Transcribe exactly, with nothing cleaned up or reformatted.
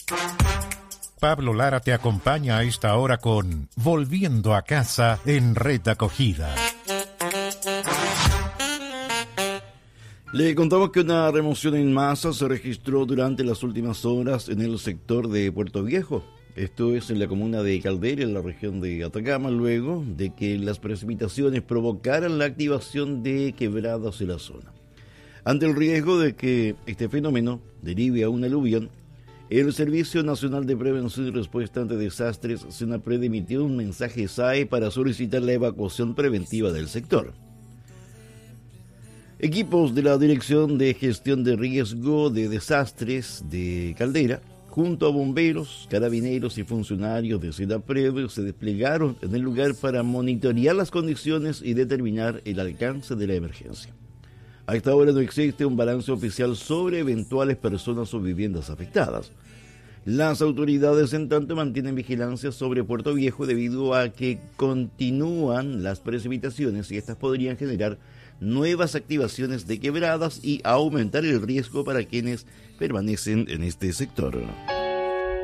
Pablo Lara te acompaña a esta hora con Volviendo a Casa en Red Acogida. Le contamos que una remoción en masa se registró durante las últimas horas en el sector de Puerto Viejo. Esto es en la comuna de Caldera, en la región de Atacama, luego de que las precipitaciones provocaran la activación de quebradas en la zona. Ante el riesgo de que este fenómeno derive a un aluvión, el Servicio Nacional de Prevención y Respuesta ante Desastres, SENAPRED, emitió un mensaje S A E para solicitar la evacuación preventiva del sector. Equipos de la Dirección de Gestión de Riesgo de Desastres de Caldera, junto a bomberos, carabineros y funcionarios de SENAPRED, se desplegaron en el lugar para monitorear las condiciones y determinar el alcance de la emergencia. A esta hora no existe un balance oficial sobre eventuales personas o viviendas afectadas. Las autoridades, en tanto, mantienen vigilancia sobre Puerto Viejo debido a que continúan las precipitaciones y estas podrían generar nuevas activaciones de quebradas y aumentar el riesgo para quienes permanecen en este sector.